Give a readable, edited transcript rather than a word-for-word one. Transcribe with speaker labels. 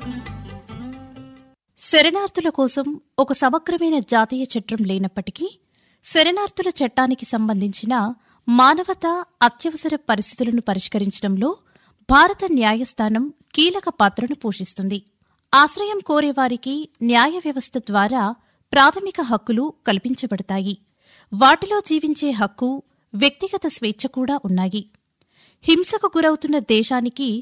Speaker 1: శరణార్థుల కోసం ఒక సమగ్రమైన జాతీయ చట్టం లేనప్పటికీ శరణార్థుల చట్టానికి సంబంధించిన మానవతా అత్యవసర పరిస్థితులను పరిష్కరించడంలో భారత న్యాయస్థానం కీలక పాత్రను పోషిస్తుంది. ఆశ్రయం కోరేవారికి న్యాయ వ్యవస్థ ద్వారా ప్రాథమిక హక్కులు కల్పించబడతాయి. వాటిలో జీవించే హక్కు, వ్యక్తిగత స్వేచ్ఛ కూడా ఉన్నాయి. హింసకు గురవుతున్న దేశానికి